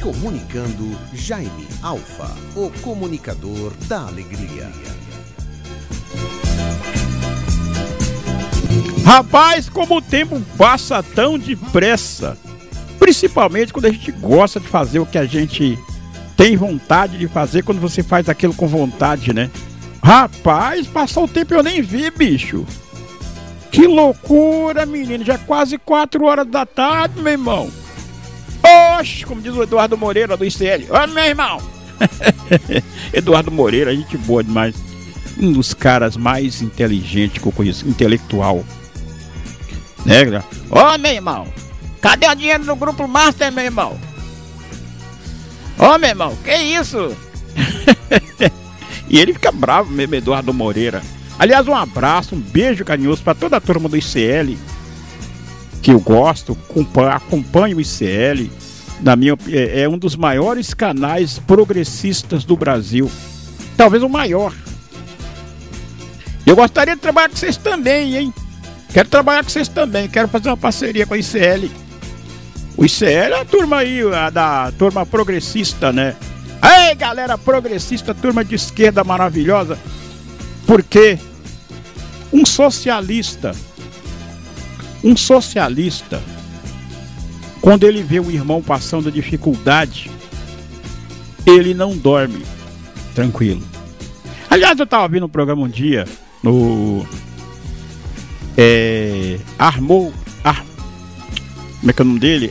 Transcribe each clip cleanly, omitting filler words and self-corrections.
Comunicando Jaime Alfa, o comunicador da alegria. Rapaz, como o tempo passa tão depressa, principalmente quando a gente gosta de fazer o que a gente tem vontade de fazer, quando você faz aquilo com vontade, né? Rapaz, passou o tempo e eu nem vi, bicho. Que loucura, menino, já é quase 4 horas da tarde, meu irmão. Oxe, como diz o Eduardo Moreira do ICL. Ô, meu irmão. Eduardo Moreira, gente boa demais. Um dos caras mais inteligentes que eu conheço, intelectual. Né? Ô, meu irmão, cadê o dinheiro do Grupo Master, meu irmão? Ô, meu irmão, que isso? E ele fica bravo mesmo, Eduardo Moreira. Aliás, um abraço, um beijo carinhoso para toda a turma do ICL, que eu gosto, acompanho o ICL. É um dos maiores canais progressistas do Brasil. Talvez o maior. Eu gostaria de trabalhar com vocês também, hein? Quero trabalhar com vocês também, quero fazer uma parceria com a ICL. O ICL é a turma aí, da turma progressista, né? Ei, galera progressista, turma de esquerda maravilhosa. Porque um socialista, quando ele vê o irmão passando dificuldade, ele não dorme tranquilo. Aliás, eu estava vendo um programa um dia no como é que é o nome dele?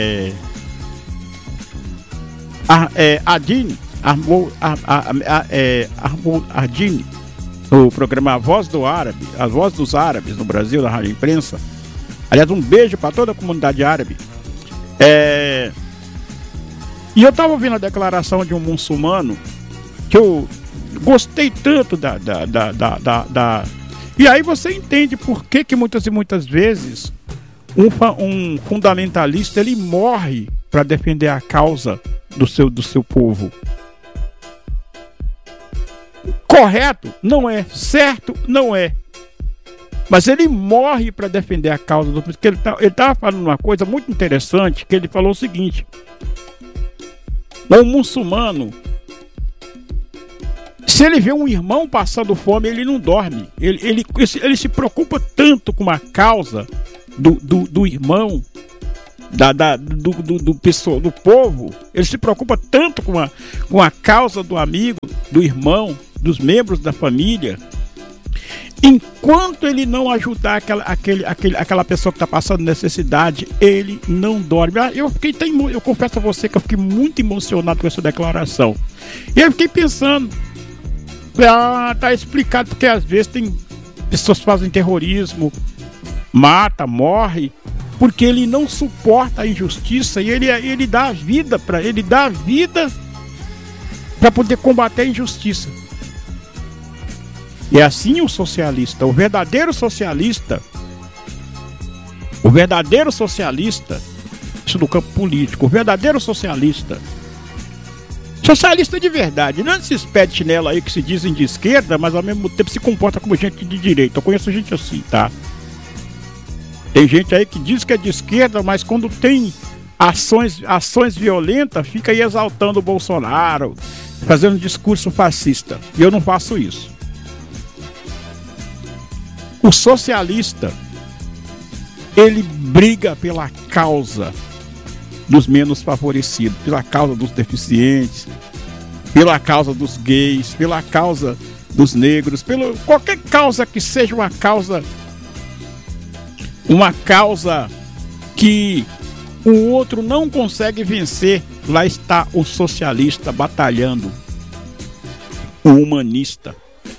Ardini, no programa A Voz do Árabe, A Voz dos Árabes no Brasil, da Rádio Imprensa. Aliás, um beijo para toda a comunidade árabe. E eu estava ouvindo a declaração de um muçulmano que eu gostei tanto E aí você entende por que muitas e muitas vezes um fundamentalista ele morre para defender a causa do seu povo. Correto? Não é. Certo? Não é. Mas ele morre para defender a causa do povo. Ele estava falando uma coisa muito interessante, que ele falou o seguinte: um muçulmano, se ele vê um irmão passando fome, ele não dorme. Ele se preocupa tanto com a causa do irmão, do povo. Ele se preocupa tanto com a causa do amigo, do irmão, dos membros da família. Enquanto ele não ajudar aquela pessoa que está passando necessidade, ele não dorme. Eu confesso a você que eu fiquei muito emocionado com essa declaração. E eu fiquei pensando, tá explicado porque às vezes tem pessoas que fazem terrorismo, mata, morre, porque ele não suporta a injustiça e ele dá a vida para poder combater a injustiça. E assim o socialista, o verdadeiro socialista, isso no campo político, o verdadeiro socialista de verdade, não esses pé de chinelo aí que se dizem de esquerda, mas ao mesmo tempo se comporta como gente de direita. Eu conheço gente assim, tá? Tem gente aí que diz que é de esquerda, mas quando tem ações violentas, fica aí exaltando o Bolsonaro, fazendo discurso fascista. E eu não faço isso. O socialista, ele briga pela causa dos menos favorecidos, pela causa dos deficientes, pela causa dos gays, pela causa dos negros, qualquer causa que seja uma causa que o outro não consegue vencer. Lá está o socialista batalhando, o humanista.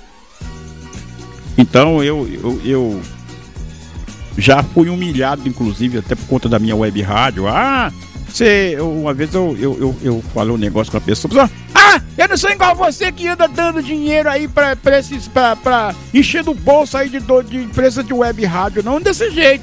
Então eu já fui humilhado, inclusive, até por conta da minha web rádio. Uma vez eu falei um negócio com a pessoa. Eu não sou igual você que anda dando dinheiro aí pra encher do bolso aí de empresa de web rádio. Não desse jeito.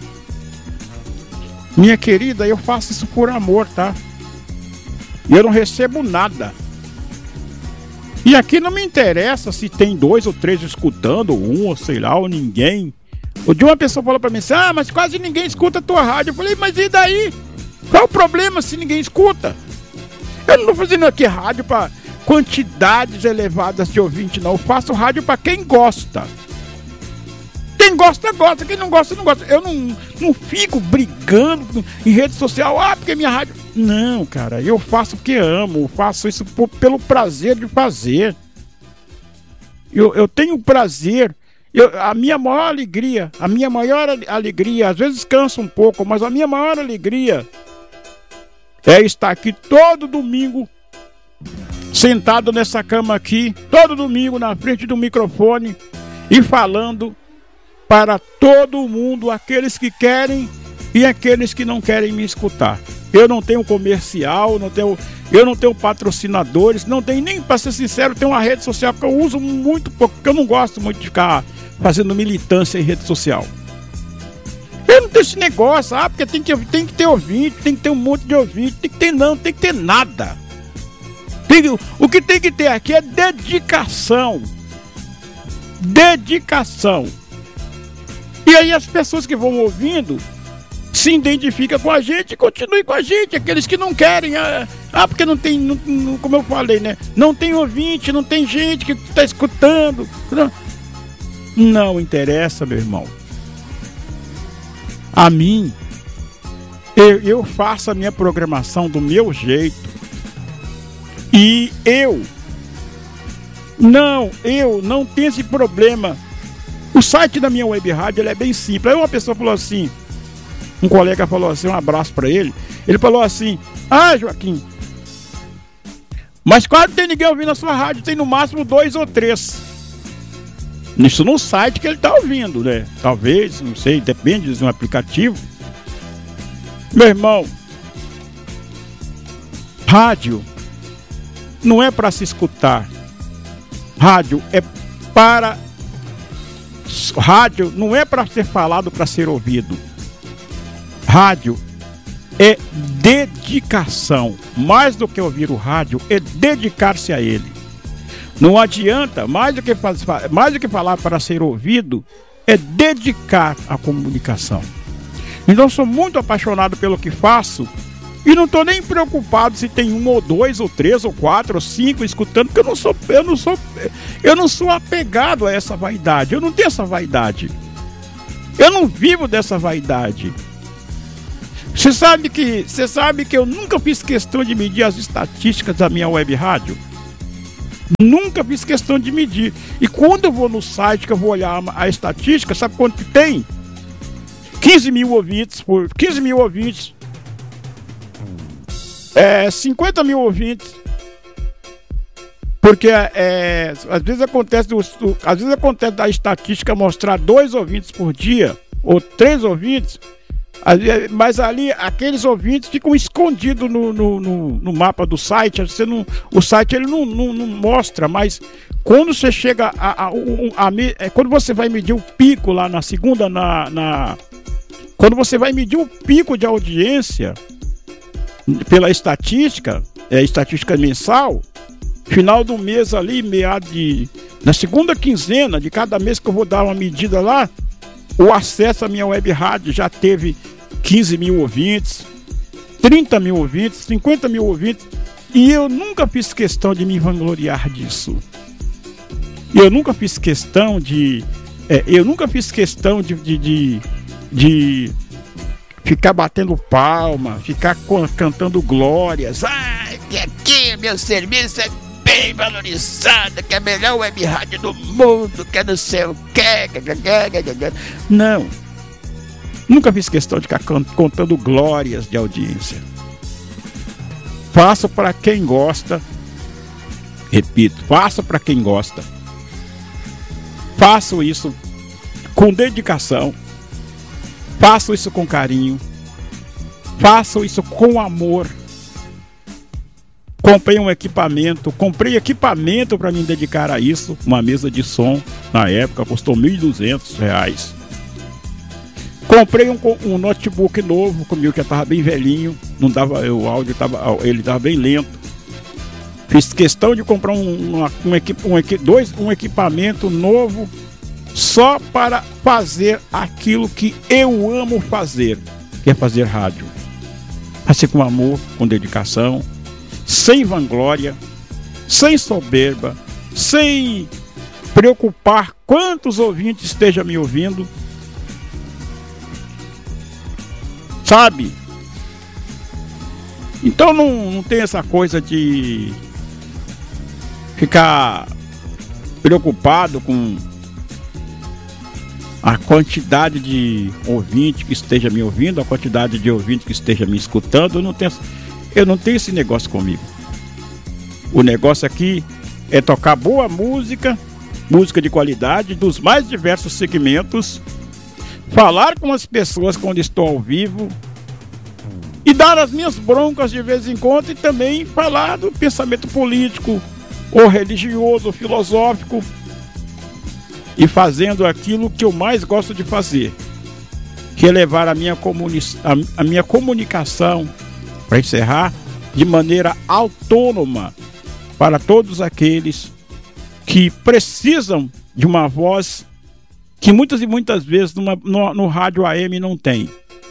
Minha querida, eu faço isso por amor, tá? E eu não recebo nada. E aqui não me interessa se tem 2 ou 3 escutando, ou sei lá, ou ninguém. O dia uma pessoa falou pra mim assim: mas quase ninguém escuta a tua rádio. Eu falei: mas e daí? Qual o problema se ninguém escuta? Eu não estou fazendo aqui rádio para quantidades elevadas de ouvintes, não. Eu faço rádio para quem gosta. Quem gosta, gosta. Quem não gosta, não gosta. Eu não fico brigando em rede social. Porque minha rádio... Não, cara. Eu faço porque amo. Eu faço isso pelo prazer de fazer. Eu tenho prazer. A minha maior alegria, às vezes cansa um pouco, mas a minha maior alegria é estar aqui todo domingo, sentado nessa cama aqui, todo domingo na frente do microfone e falando para todo mundo, aqueles que querem e aqueles que não querem me escutar. Eu não tenho comercial, eu não tenho patrocinadores, não tenho nem, para ser sincero, tenho uma rede social que eu uso muito pouco, porque eu não gosto muito de ficar fazendo militância em rede social. Eu não tenho esse negócio, porque tem que ter ouvinte, tem que ter um monte de ouvinte, tem que ter nada. O que tem que ter aqui é dedicação. Dedicação. E aí as pessoas que vão ouvindo se identificam com a gente e continuem com a gente. Aqueles que não querem, porque não tem, como eu falei, né? Não tem ouvinte, não tem gente que está escutando. Não interessa, meu irmão. A mim, eu faço a minha programação do meu jeito. E eu não tenho esse problema. O site da minha web rádio, ele é bem simples. Aí uma pessoa falou assim, um colega falou assim, um abraço para ele. Ele falou assim, Joaquim, mas quase não tem ninguém ouvindo a sua rádio, tem no máximo 2 ou 3. Isso no site que ele está ouvindo, né? Talvez, não sei, depende de um aplicativo. Meu irmão, rádio não é para se escutar. Rádio não é para ser falado, para ser ouvido. Rádio é dedicação. Mais do que ouvir o rádio, é dedicar-se a ele. Não adianta, mais do que falar para ser ouvido, é dedicar a comunicação. Então, sou muito apaixonado pelo que faço e não estou nem preocupado se tem 1 ou 2 ou 3 ou 4 ou 5 escutando, porque eu não sou apegado a essa vaidade. Eu não tenho essa vaidade. Eu não vivo dessa vaidade. Você sabe que eu nunca fiz questão de medir as estatísticas da minha web rádio? Nunca fiz questão de medir. E quando eu vou no site que eu vou olhar a estatística, sabe quanto que tem? 15 mil ouvintes, 50 mil ouvintes. Porque às vezes acontece da estatística mostrar 2 ouvintes por dia, ou 3 ouvintes, mas ali aqueles ouvintes ficam escondidos no mapa do site. O site ele não mostra, mas quando você chega quando você vai medir o pico lá na segunda, quando você vai medir o pico de audiência pela estatística mensal, final do mês ali, na segunda quinzena de cada mês que eu vou dar uma medida lá, o acesso à minha web rádio já teve 15 mil ouvintes, 30 mil ouvintes, 50 mil ouvintes, e eu nunca fiz questão de me vangloriar disso. Eu nunca fiz questão de ficar batendo palma, ficar cantando glórias. Que aqui meu serviço é bem valorizado, que é a melhor web rádio do mundo, que é não sei o que. Não. Nunca fiz questão de ficar contando glórias de audiência. Faço para quem gosta. Repito, faço para quem gosta. Faço isso com dedicação. Faço isso com carinho. Faço isso com amor. Comprei equipamento para me dedicar a isso. Uma mesa de som, na época, custou R$1.200. Comprei um notebook novo comigo, que estava bem velhinho. Não dava, o áudio ele estava bem lento. Fiz questão de comprar um equipamento novo só para fazer aquilo que eu amo fazer, que é fazer rádio. Assim, com amor, com dedicação. sem vanglória, sem soberba, sem preocupar quantos ouvintes estejam me ouvindo. Sabe? Então não tem essa coisa de ficar preocupado com a quantidade de ouvintes que esteja me ouvindo, a quantidade de ouvintes que esteja me escutando. Eu não tenho esse negócio comigo. O negócio aqui é tocar boa música, música de qualidade, dos mais diversos segmentos, falar com as pessoas quando estou ao vivo e dar as minhas broncas de vez em quando, e também falar do pensamento político, ou religioso, ou filosófico, e fazendo aquilo que eu mais gosto de fazer, que é levar a minha comunicação, para encerrar, de maneira autônoma para todos aqueles que precisam de uma voz que muitas e muitas vezes no rádio AM não tem.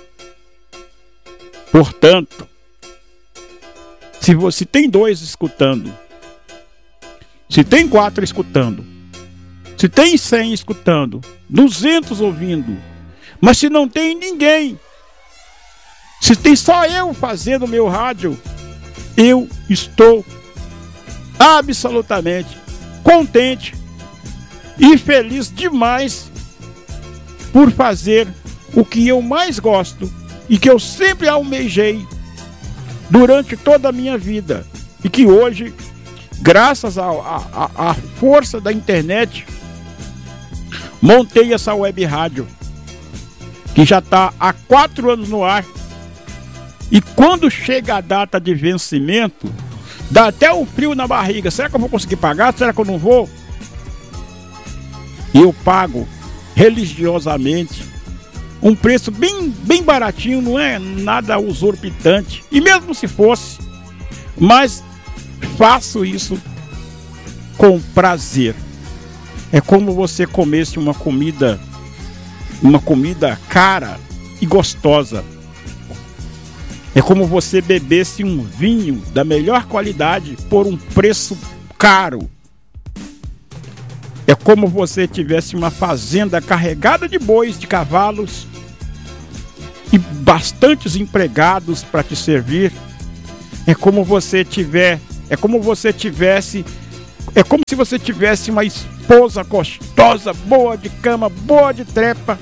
Portanto, se você tem 2 escutando, se tem 4 escutando, se tem 100 escutando, 200 ouvindo, mas se não tem ninguém, se tem só eu fazendo o meu rádio, eu estou absolutamente contente e feliz demais por fazer o que eu mais gosto e que eu sempre almejei durante toda a minha vida, e que hoje, graças à força da internet, montei essa web rádio que já está há 4 anos no ar. E quando chega a data de vencimento, dá até um frio na barriga. Será que eu vou conseguir pagar? Será que eu não vou? E eu pago religiosamente um preço bem baratinho, não é nada exorbitante. E mesmo se fosse, mas faço isso com prazer. É como você comesse uma comida cara e gostosa. É como você bebesse um vinho da melhor qualidade por um preço caro. É como você tivesse uma fazenda carregada de bois, de cavalos e bastantes empregados para te servir. É como se você tivesse uma esposa gostosa, boa de cama, boa de trepa.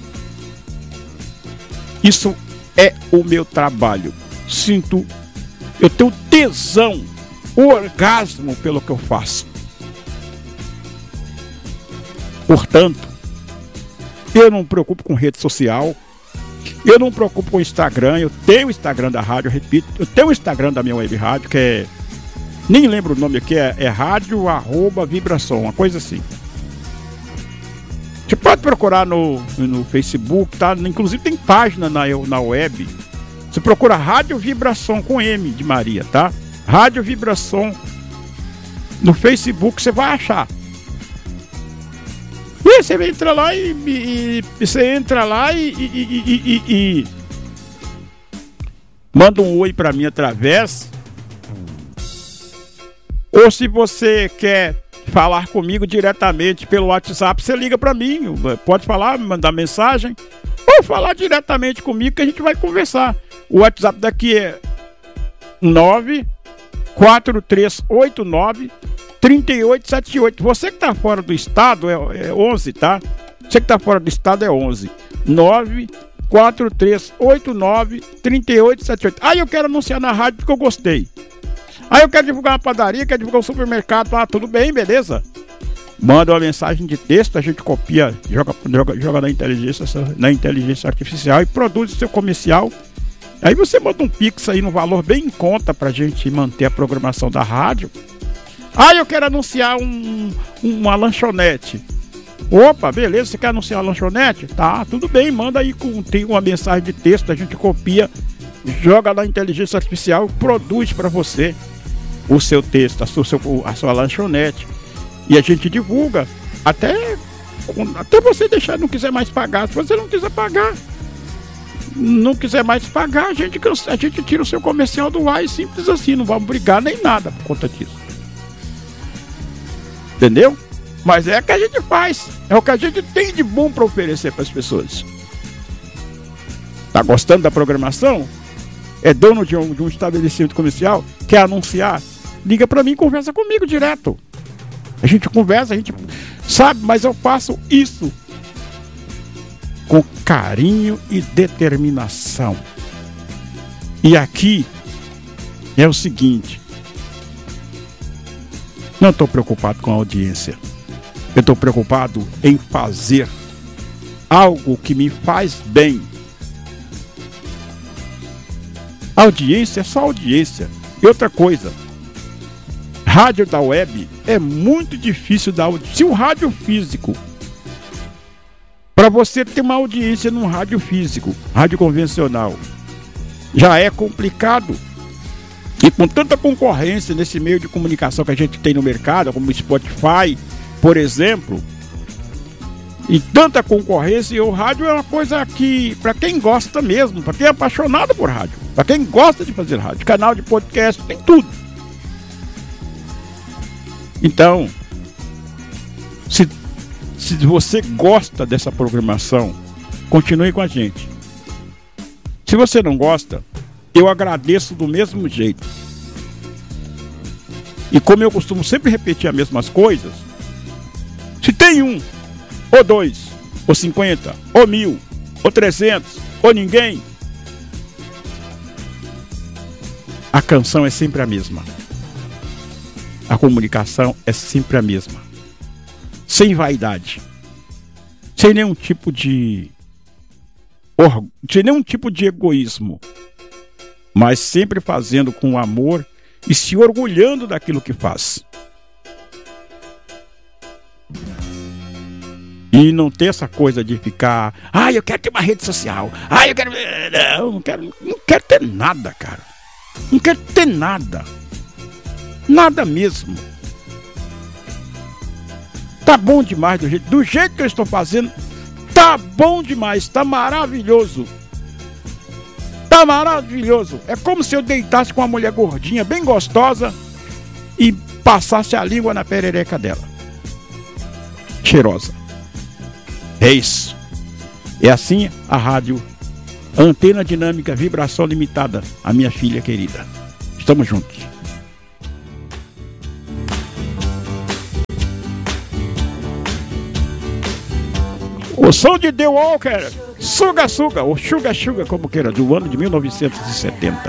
Isso é o meu trabalho. Eu tenho tesão, orgasmo pelo que eu faço. Portanto, eu não me preocupo com rede social, eu não me preocupo com Instagram. Eu tenho o Instagram da rádio, repito, eu tenho o Instagram da minha web rádio, que é, nem lembro o nome aqui, é rádio@vibração, uma coisa assim. Você pode procurar no Facebook, tá? Inclusive tem página na web. Você procura Rádio Vibração com M de Maria, tá? Rádio Vibração no Facebook, você vai achar. E você entra lá e manda um oi pra mim através. Ou se você quer falar comigo diretamente pelo WhatsApp, você liga pra mim. Pode falar, mandar mensagem, ou falar diretamente comigo que a gente vai conversar. O WhatsApp daqui é 94389-3878. Você que tá fora do estado é 11, tá? Você que tá fora do estado é 11. 94389-3878. Eu quero anunciar na rádio porque eu gostei. Eu quero divulgar uma padaria, quero divulgar um supermercado. Tudo bem, beleza? Manda uma mensagem de texto, a gente copia, joga na inteligência artificial e produz o seu comercial. Aí você manda um Pix aí no valor bem em conta pra gente manter a programação da rádio. Eu quero anunciar uma lanchonete. Opa, beleza, você quer anunciar uma lanchonete? Tá, tudo bem, manda aí tem uma mensagem de texto, a gente copia, joga na inteligência artificial e produz pra você o seu texto, a sua lanchonete. E a gente divulga até você deixar, não quiser mais pagar. Se você não quiser pagar, não quiser mais pagar, a gente tira o seu comercial do ar e simples assim, não vamos brigar nem nada por conta disso. Entendeu? Mas é o que a gente faz, é o que a gente tem de bom para oferecer para as pessoas. Tá gostando da programação? É dono de um estabelecimento comercial? Quer anunciar? Liga para mim e conversa comigo direto. A gente conversa, a gente sabe, mas eu faço isso com carinho e determinação. E aqui é o seguinte: não estou preocupado com a audiência. Eu estou preocupado em fazer algo que me faz bem. Audiência é só audiência. E outra coisa, rádio da web é muito difícil dar audiência. Se o rádio físico, para você ter uma audiência num rádio físico, rádio convencional, já é complicado. E com tanta concorrência nesse meio de comunicação que a gente tem no mercado, como o Spotify, por exemplo, e tanta concorrência, e o rádio é uma coisa que, para quem gosta mesmo, para quem é apaixonado por rádio, para quem gosta de fazer rádio, canal de podcast, tem tudo. Então, se você gosta dessa programação, continue com a gente. Se você não gosta, eu agradeço do mesmo jeito. E como eu costumo sempre repetir as mesmas coisas, se tem um, ou 2, ou 50, ou 1000, ou 300, ou ninguém, a canção é sempre a mesma. A comunicação é sempre a mesma. Sem vaidade. Sem nenhum tipo de egoísmo. Mas sempre fazendo com amor e se orgulhando daquilo que faz. E não ter essa coisa de ficar, eu quero ter uma rede social, eu quero... Não quero ter nada, cara. Não quero ter nada. Nada mesmo. Tá bom demais do jeito que eu estou fazendo. Tá bom demais, tá maravilhoso. Tá maravilhoso. É como se eu deitasse com uma mulher gordinha, bem gostosa, e passasse a língua na perereca dela. Cheirosa. É isso. É assim a rádio Antena Dinâmica Vibração Limitada, a minha filha querida. Estamos juntos. O som de The Walker, Suga Suga, ou Suga Suga, como queira, do ano de 1970.